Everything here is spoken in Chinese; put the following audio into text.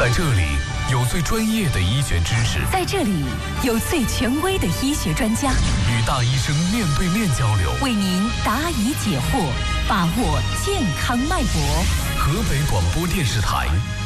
在这里有最专业的医学知识， 在这里有最权威的医学专家， 与大医生面对面交流， 为您答疑解惑，把握健康脉搏。 河北广播电视台